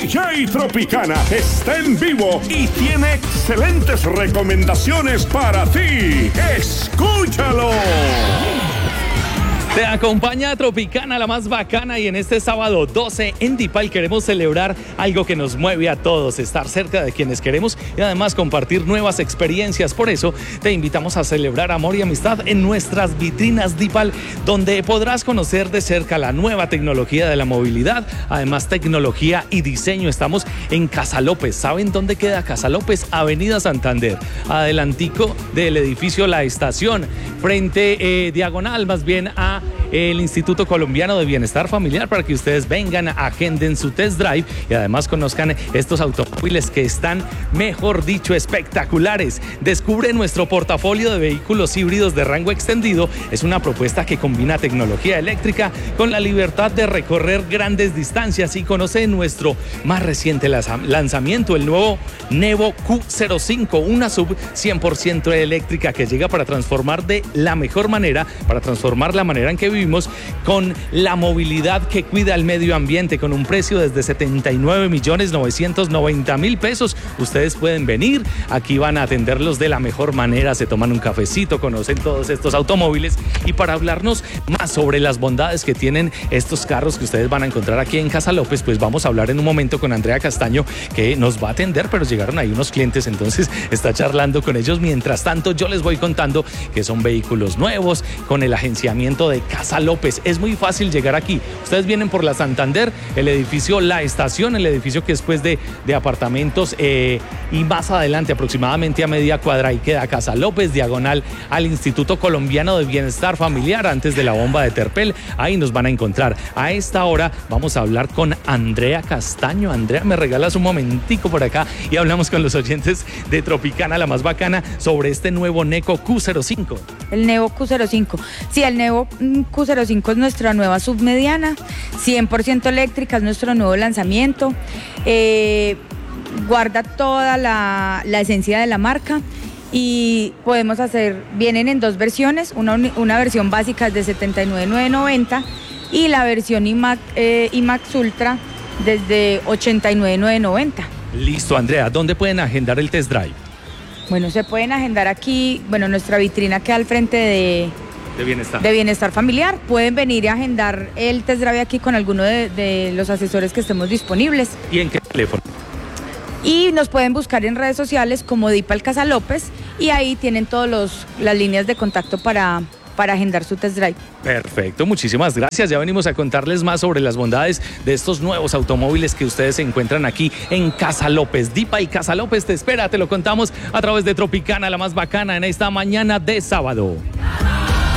DJ Tropicana está en vivo y tiene excelentes recomendaciones para ti. ¡Escúchalo! Te acompaña Tropicana, la más bacana, y en este sábado 12 en Dipal queremos celebrar algo que nos mueve a todos, estar cerca de quienes queremos y además compartir nuevas experiencias. Por eso te invitamos a celebrar amor y amistad en nuestras vitrinas Dipal, donde podrás conocer de cerca la nueva tecnología de la movilidad, además tecnología y diseño. Estamos en Casa López. ¿Saben dónde queda Casa López? Avenida Santander, adelantico del edificio La Estación, frente diagonal más bien a el Instituto Colombiano de Bienestar Familiar, para que ustedes vengan, agenden su test drive y además conozcan estos automóviles que están, mejor dicho, espectaculares. Descubre nuestro portafolio de vehículos híbridos de rango extendido. Es una propuesta que combina tecnología eléctrica con la libertad de recorrer grandes distancias, y conoce nuestro más reciente lanzamiento, el nuevo Nevo Q05, una sub 100% eléctrica que llega para transformar de la mejor manera, para transformar la manera en que vivimos, con la movilidad que cuida el medio ambiente, con un precio desde 79.990.000 pesos. Ustedes pueden venir, aquí van a atenderlos de la mejor manera, se toman un cafecito, conocen todos estos automóviles. Y para hablarnos más sobre las bondades que tienen estos carros que ustedes van a encontrar aquí en Casa López, pues vamos a hablar en un momento con Andrea Castaño, que nos va a atender, pero llegaron ahí unos clientes, entonces está charlando con ellos. Mientras tanto, yo les voy contando que son vehículos nuevos con el agenciamiento de Casa López. Es muy fácil llegar aquí. Ustedes vienen por la Santander, el edificio La Estación, el edificio que es pues de apartamentos, y más adelante, aproximadamente a media cuadra, ahí queda Casa López, diagonal al Instituto Colombiano de Bienestar Familiar, antes de la bomba de Terpel. Ahí nos van a encontrar. A esta hora vamos a hablar con Andrea Castaño. Andrea, ¿me regalas un momentico por acá y hablamos con los oyentes de Tropicana, la más bacana, sobre este nuevo Neco Q05? El Nevo Q05. Sí, el Nevo Q05 es nuestra nueva submediana, 100% eléctrica, es nuestro nuevo lanzamiento. Guarda toda la esencia de la marca, y podemos vienen en dos versiones, una versión básica es de 79.990 y la versión IMAX Ultra desde 89.990. Listo, Andrea, ¿dónde pueden agendar el test drive? Bueno, se pueden agendar aquí, nuestra vitrina queda al frente de Bienestar Familiar. Pueden venir y agendar el test drive aquí con alguno de los asesores que estemos disponibles. ¿Y en qué teléfono? Y nos pueden buscar en redes sociales como Dipal Casa López, y ahí tienen todas las líneas de contacto para agendar su test drive. Perfecto, muchísimas gracias. Ya venimos a contarles más sobre las bondades de estos nuevos automóviles que ustedes se encuentran aquí en Casa López. Dipal Casa López te espera, te lo contamos a través de Tropicana, la más bacana, en esta mañana de sábado.